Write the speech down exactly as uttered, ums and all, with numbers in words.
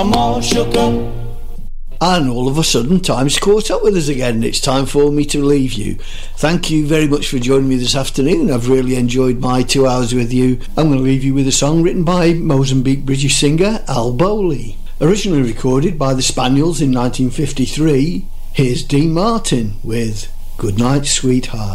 I'm all shook up. And all of a sudden, time's caught up with us again. It's time for me to leave you. Thank you very much for joining me this afternoon. I've really enjoyed my two hours with you. I'm going to leave you with a song written by Mozambique British singer Al Bowley. Originally recorded by the Spaniels in nineteen fifty-three, here's Dean Martin with Good Night, Sweetheart.